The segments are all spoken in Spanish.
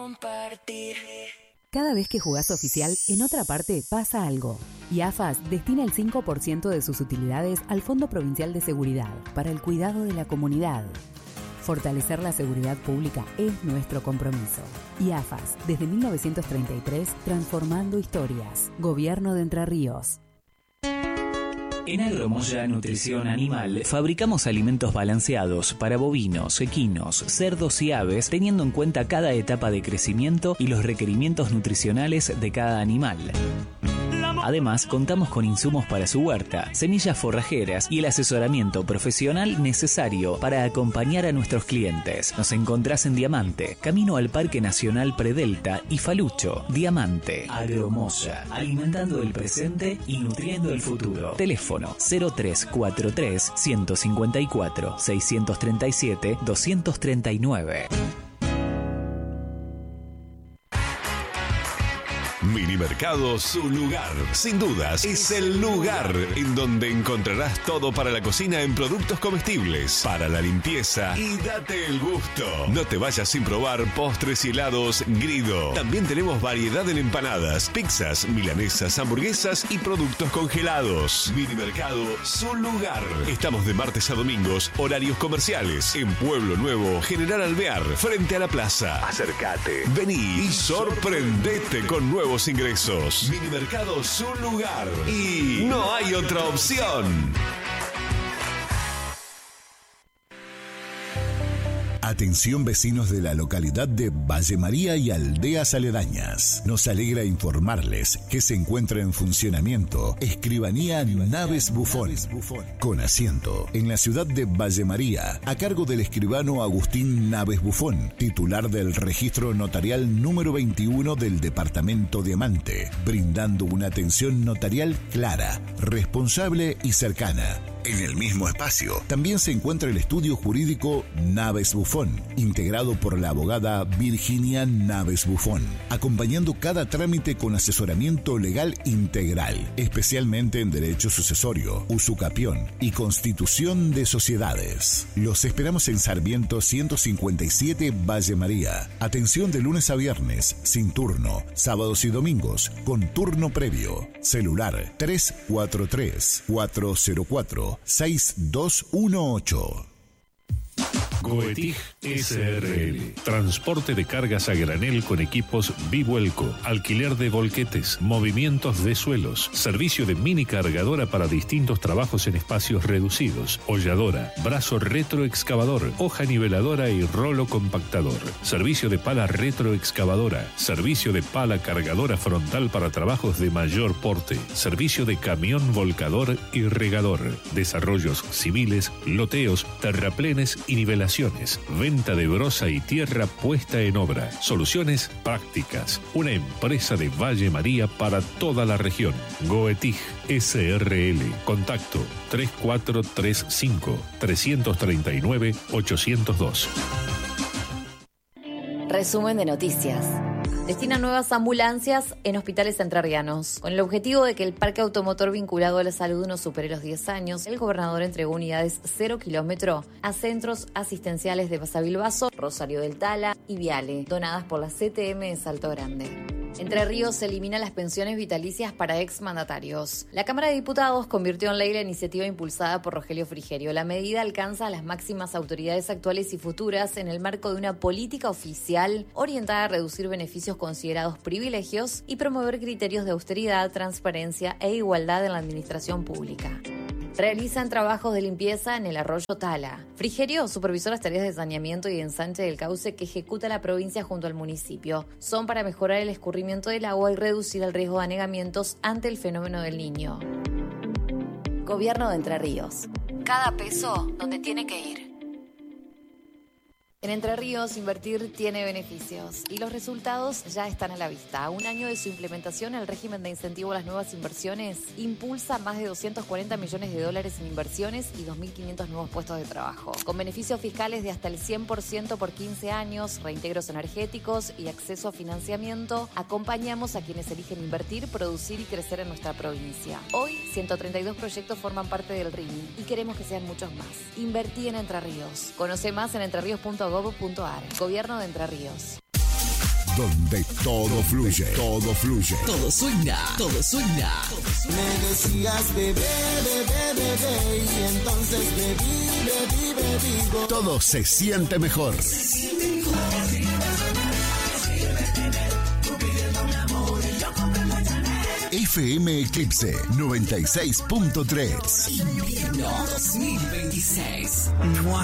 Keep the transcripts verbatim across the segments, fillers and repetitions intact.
Compartir. Cada vez que jugás oficial, en otra parte pasa algo. Y A F A S destina el cinco por ciento de sus utilidades al Fondo Provincial de Seguridad para el cuidado de la comunidad. Fortalecer la seguridad pública es nuestro compromiso. Y A F A S, desde mil novecientos treinta y tres, transformando historias. Gobierno de Entre Ríos. En Agromoya Nutrición Animal fabricamos alimentos balanceados para bovinos, equinos, cerdos y aves, teniendo en cuenta cada etapa de crecimiento y los requerimientos nutricionales de cada animal. Además, contamos con insumos para su huerta, semillas forrajeras y el asesoramiento profesional necesario para acompañar a nuestros clientes. Nos encontrás en Diamante, camino al Parque Nacional Predelta y Falucho. Diamante. Agromoya, alimentando el presente y nutriendo el futuro. Teléfono cero tres cuatro tres, uno cinco cuatro, seis tres siete, dos tres nueve. Minimercado Su Lugar. Sin dudas, es el lugar en donde encontrarás todo para la cocina en productos comestibles, para la limpieza y date el gusto. No te vayas sin probar postres y helados Grido. También tenemos variedad en empanadas, pizzas, milanesas, hamburguesas y productos congelados. Minimercado Su Lugar. Estamos de martes a domingos, horarios comerciales, en Pueblo Nuevo, General Alvear, frente a la plaza. Acércate, vení y sorprendete con nuevos ingresos. Minimercado Su Lugar. Y no hay otra opción. Atención vecinos de la localidad de Valle María y aldeas aledañas. Nos alegra informarles que se encuentra en funcionamiento Escribanía Naves Bufón, con asiento en la ciudad de Valle María, a cargo del escribano Agustín Naves Bufón, titular del registro notarial número veintiuno del departamento Diamante, brindando una atención notarial clara, responsable y cercana. En el mismo espacio también se encuentra el estudio jurídico Naves Bufón, integrado por la abogada Virginia Naves Bufón, acompañando cada trámite con asesoramiento legal integral, especialmente en derecho sucesorio, usucapión y constitución de sociedades. Los esperamos en Sarmiento ciento cincuenta y siete Valle María. Atención de lunes a viernes, sin turno, sábados y domingos, con turno previo. Celular tres cuatro tres, cuatro cero cuatro, seis dos uno ocho. Goetig S R L. Transporte de cargas a granel con equipos Bivuelco, alquiler de volquetes, movimientos de suelos, servicio de mini cargadora para distintos trabajos en espacios reducidos, holladora, brazo retroexcavador, hoja niveladora y rolo compactador, servicio de pala retroexcavadora, servicio de pala cargadora frontal para trabajos de mayor porte, servicio de camión volcador y regador, desarrollos civiles, loteos, terraplenes y nivelaciones. Venta de brosa y tierra puesta en obra. Soluciones prácticas. Una empresa de Valle María para toda la región. Goetig S R L. Contacto tres cuatro tres cinco, tres tres nueve, ocho cero dos. Resumen de noticias. Destina nuevas ambulancias en hospitales entrerrianos. Con el objetivo de que el parque automotor vinculado a la salud no supere los diez años, el gobernador entregó unidades cero kilómetro a centros asistenciales de Basavilbaso, Rosario del Tala y Viale, donadas por la C T M de Salto Grande. Entre Ríos elimina las pensiones vitalicias para exmandatarios. La Cámara de Diputados convirtió en ley la iniciativa impulsada por Rogelio Frigerio. La medida alcanza a las máximas autoridades actuales y futuras en el marco de una política oficial orientada a reducir beneficios considerados privilegios y promover criterios de austeridad, transparencia e igualdad en la administración pública. Realizan trabajos de limpieza en el arroyo Tala. Frigerio supervisó las tareas de saneamiento y ensanche del cauce que ejecuta la provincia junto al municipio. Son para mejorar el escurrimiento del agua y reducir el riesgo de anegamientos ante el fenómeno del Niño. Gobierno de Entre Ríos. Cada peso donde tiene que ir. En Entre Ríos, invertir tiene beneficios y los resultados ya están a la vista. A un año de su implementación, el régimen de incentivo a las nuevas inversiones impulsa más de doscientos cuarenta millones de dólares en inversiones y dos mil quinientos nuevos puestos de trabajo. Con beneficios fiscales de hasta el cien por ciento por quince años, reintegros energéticos y acceso a financiamiento, acompañamos a quienes eligen invertir, producir y crecer en nuestra provincia. Hoy, ciento treinta y dos proyectos forman parte del R I M I y queremos que sean muchos más. Invertí en Entre Ríos. Conoce más en entreríos punto gov punto ar. Gobierno de Entre Ríos. donde todo fluye, todo fluye. Todo suena, todo suena. Me decías bebé, bebé, bebé, y entonces bebí, bebí, bebí. Todo se siente mejor. Se siente mejor. F M Eclipse noventa y seis punto tres. Invierno dos mil veintiséis. ¡Mua!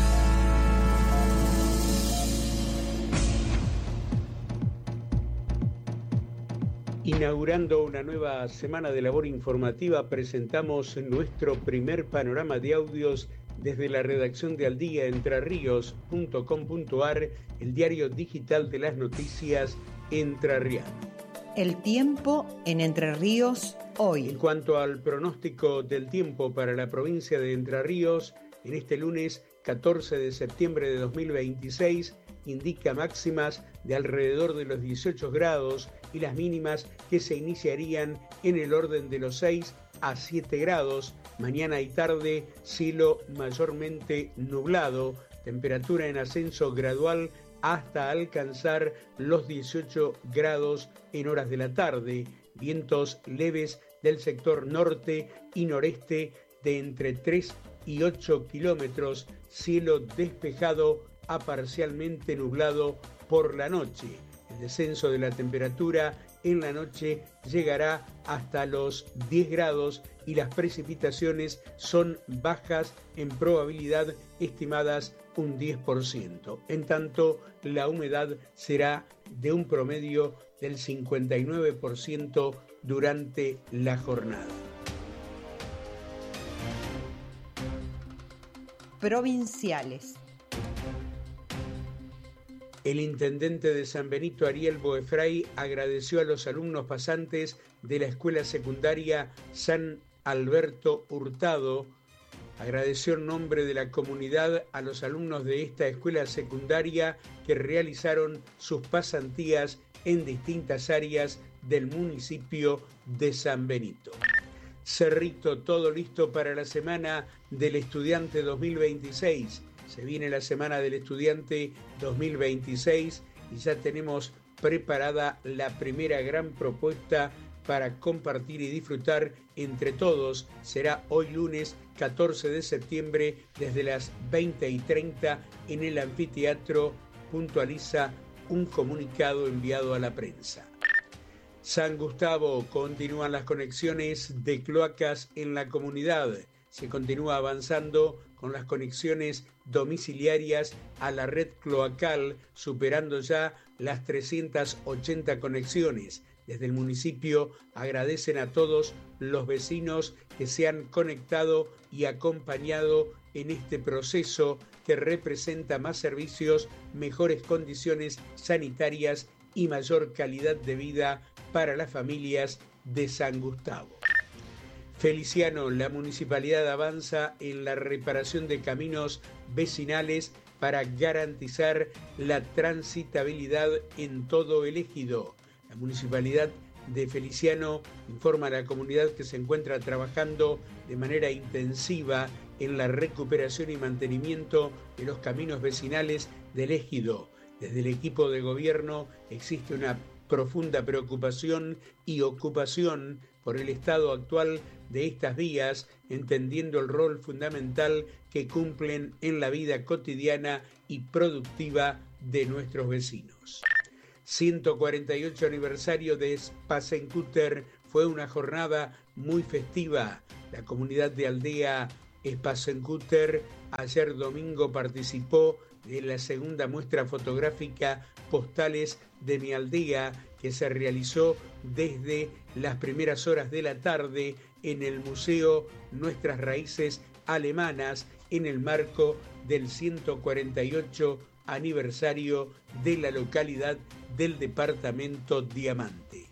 Inaugurando una nueva semana de labor informativa, presentamos nuestro primer panorama de audios desde la redacción de aldía entre ríos punto com punto a r, el diario digital de las noticias entrerrianas. El tiempo en Entre Ríos hoy. En cuanto al pronóstico del tiempo para la provincia de Entre Ríos, en este lunes catorce de septiembre de dos mil veintiséis, indica máximas de alrededor de los dieciocho grados y las mínimas que se iniciarían en el orden de los seis a siete grados. Mañana y tarde, cielo mayormente nublado, temperatura en ascenso gradual hasta alcanzar los dieciocho grados en horas de la tarde. Vientos leves del sector norte y noreste de entre tres y ocho kilómetros. Cielo despejado a parcialmente nublado por la noche. El descenso de la temperatura en la noche llegará hasta los diez grados y las precipitaciones son bajas en probabilidad, estimadas un diez por ciento. En tanto, la humedad será de un promedio del cincuenta y nueve por ciento durante la jornada. Provinciales. El intendente de San Benito, Ariel Boefray, agradeció a los alumnos pasantes de la escuela secundaria San Alberto Hurtado. Agradeció en nombre de la comunidad a los alumnos de esta escuela secundaria que realizaron sus pasantías en distintas áreas del municipio de San Benito. Cerrito, todo listo para la Semana del Estudiante dos mil veintiséis. Se viene la Semana del Estudiante dos mil veintiséis y ya tenemos preparada la primera gran propuesta para compartir y disfrutar entre todos. Será hoy lunes catorce de septiembre desde las veinte y treinta en el anfiteatro, puntualiza un comunicado enviado a la prensa. San Gustavo, continúan las conexiones de cloacas en la comunidad. Se continúa avanzando con las conexiones domiciliarias a la red cloacal, superando ya las trescientas ochenta conexiones. Desde el municipio agradecen a todos los vecinos que se han conectado y acompañado en este proceso que representa más servicios, mejores condiciones sanitarias y mayor calidad de vida para las familias de San Gustavo. Feliciano, la municipalidad avanza en la reparación de caminos vecinales para garantizar la transitabilidad en todo el ejido. La municipalidad de Feliciano informa a la comunidad que se encuentra trabajando de manera intensiva en la recuperación y mantenimiento de los caminos vecinales del ejido. Desde el equipo de gobierno existe una profunda preocupación y ocupación por el estado actual de estas vías, entendiendo el rol fundamental que cumplen en la vida cotidiana y productiva de nuestros vecinos. ciento cuarenta y ocho aniversario de Spasencúter fue una jornada muy festiva. La comunidad de aldea Spasencúter ayer domingo participó de la segunda muestra fotográfica Postales de mi aldea, que se realizó desde las primeras horas de la tarde en el Museo Nuestras Raíces Alemanas, en el marco del ciento cuarenta y ocho aniversario de la localidad del departamento Diamante.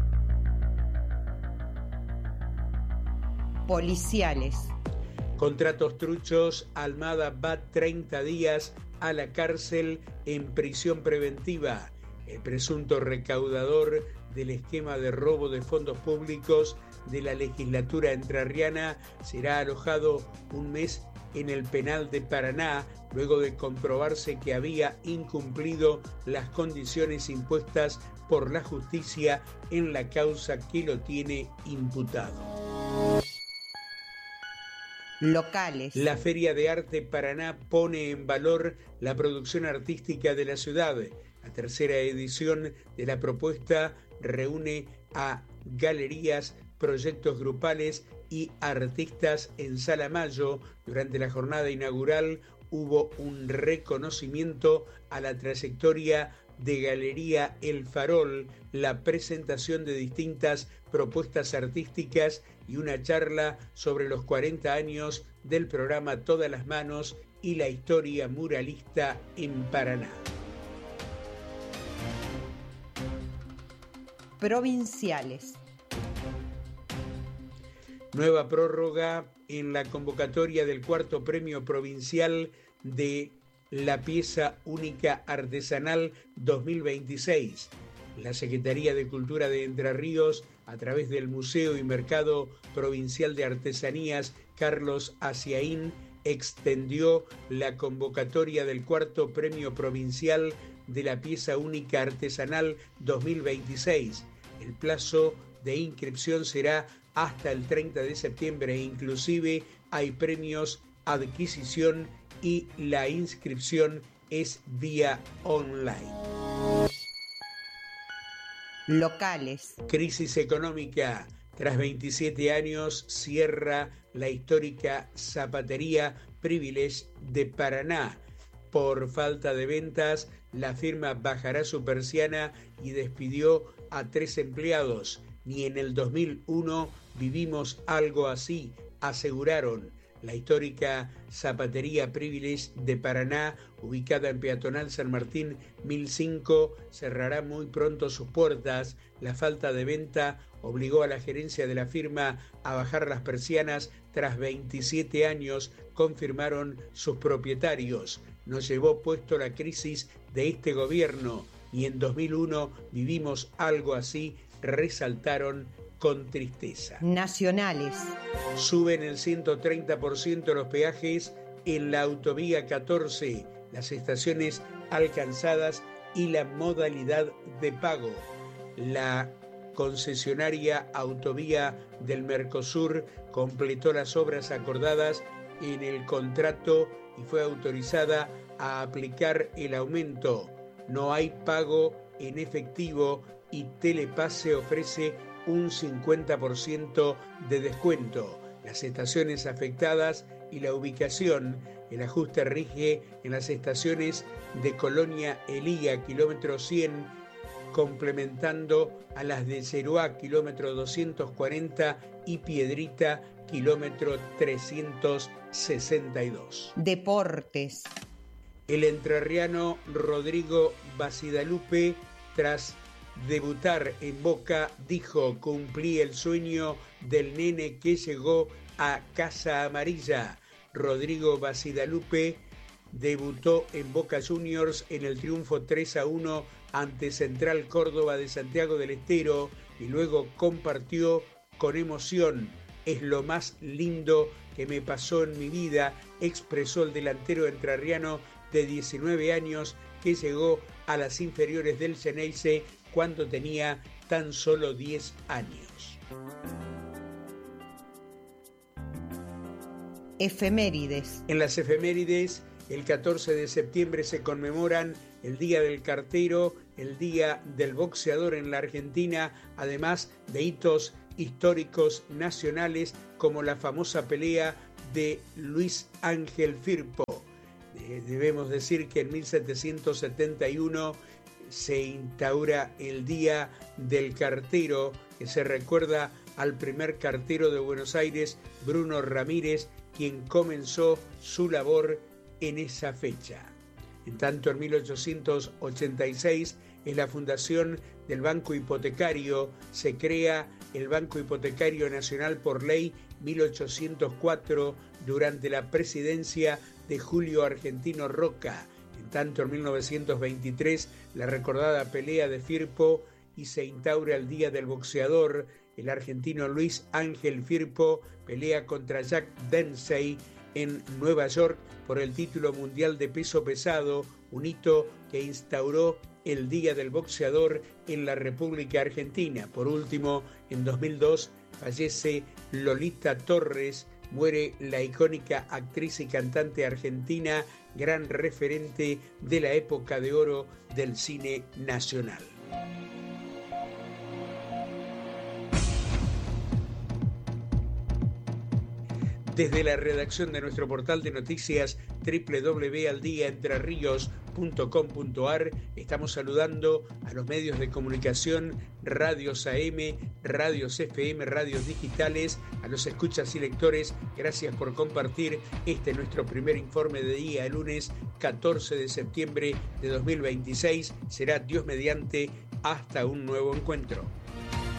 Policiales. Contratos truchos, Almada va treinta días a la cárcel en prisión preventiva. El presunto recaudador del esquema de robo de fondos públicos de la legislatura entrerriana será alojado un mes en el penal de Paraná, luego de comprobarse que había incumplido las condiciones impuestas por la justicia en la causa que lo tiene imputado. Locales. La Feria de Arte Paraná pone en valor la producción artística de la ciudad. La tercera edición de la propuesta reúne a galerías, proyectos grupales y artistas en Sala Mayo. Durante la jornada inaugural hubo un reconocimiento a la trayectoria de Galería El Farol, la presentación de distintas propuestas artísticas y una charla sobre los cuarenta años del programa Todas las Manos y la historia muralista en Paraná. Provinciales. Nueva prórroga en la convocatoria del cuarto premio provincial de la pieza única artesanal dos mil veintiséis. La Secretaría de Cultura de Entre Ríos, a través del Museo y Mercado Provincial de Artesanías Carlos Aciaín, extendió la convocatoria del cuarto premio provincial de la pieza única artesanal dos mil veintiséis. El plazo de inscripción será hasta el treinta de septiembre e inclusive hay premios, adquisición y la inscripción es vía online. Locales. Crisis económica. Tras veintisiete años cierra la histórica zapatería Privilege de Paraná. Por falta de ventas, la firma bajará su persiana y despidió a tres empleados. Ni en el dos mil uno vivimos algo así, aseguraron. La histórica zapatería Privilege de Paraná, ubicada en Peatonal San Martín mil cinco, cerrará muy pronto sus puertas. La falta de venta obligó a la gerencia de la firma a bajar las persianas tras veintisiete años, confirmaron sus propietarios. Nos llevó puesto la crisis de este gobierno y en dos mil uno vivimos algo así, resaltaron con tristeza. Nacionales. Suben el ciento treinta por ciento los peajes en la autovía catorce, las estaciones alcanzadas y la modalidad de pago. La concesionaria Autovía del Mercosur completó las obras acordadas en el contrato y fue autorizada a aplicar el aumento. No hay pago en efectivo y Telepase ofrece un cincuenta por ciento de descuento. Las estaciones afectadas y la ubicación, el ajuste rige en las estaciones de Colonia Elía, kilómetro cien, complementando a las de Ceruá, kilómetro doscientos cuarenta, y Piedrita, kilómetro trescientos sesenta y dos. Deportes. El entrerriano Rodrigo Basidalupe, tras debutar en Boca, dijo: cumplí el sueño del nene que llegó a Casa Amarilla. Rodrigo Basidalupe debutó en Boca Juniors en el triunfo tres a uno ante Central Córdoba de Santiago del Estero y luego compartió con emoción: es lo más lindo que me pasó en mi vida, expresó el delantero entrerriano de diecinueve años que llegó a las inferiores del Xeneize cuando tenía tan solo diez años. Efemérides. En las efemérides, el catorce de septiembre se conmemoran el Día del Cartero, el Día del Boxeador en la Argentina, además de hitos históricos nacionales como la famosa pelea de Luis Ángel Firpo. Debemos decir que en mil setecientos setenta y uno se instaura el Día del Cartero, que se recuerda al primer cartero de Buenos Aires, Bruno Ramírez, quien comenzó su labor en esa fecha. En tanto, en mil ochocientos ochenta y seis es la fundación del Banco Hipotecario, se crea el Banco Hipotecario Nacional por ley mil ochocientos cuatro durante la presidencia de Julio Argentino Roca. En tanto, en mil novecientos veintitrés, la recordada pelea de Firpo y se instaura el Día del Boxeador. El argentino Luis Ángel Firpo pelea contra Jack Dempsey en Nueva York por el título mundial de peso pesado, un hito que instauró el Día del Boxeador en la República Argentina. Por último, en dos mil dos fallece Lolita Torres, muere la icónica actriz y cantante argentina, gran referente de la época de oro del cine nacional. Desde la redacción de nuestro portal de noticias doble u doble u doble u punto al día entre ríos punto com punto a r estamos saludando a los medios de comunicación, radios A M, radios F M, radios digitales, a los escuchas y lectores. Gracias por compartir este nuestro primer informe de día, el lunes catorce de septiembre de dos mil veintiséis. Será Dios mediante hasta un nuevo encuentro.